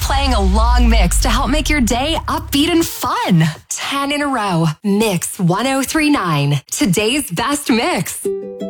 playing a long mix to help make your day upbeat and fun. 10 in a row. Mix 1039. Today's best mix.